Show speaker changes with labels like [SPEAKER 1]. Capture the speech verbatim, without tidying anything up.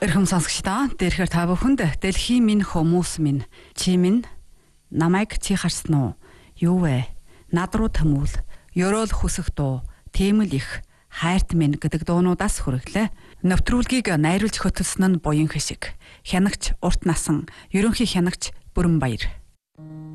[SPEAKER 1] Эрхэм сонсогчдоо, тэрхээр та бүхэнд дэлхийн минь хүмүүс минь чи минь намайг чи харсан уу? Юу вэ? Над руу тэмүүл. Ёроол хүсэх дуу, тийм л их хайрт минь гэдэг дуунуудаас хүргэлээ. Нэвтрүүлгийг найруулж хөтөлсөн нь Буян Хишиг. Хянагч Урт насан, ерөнхий хянагч Бүрэнбаяр.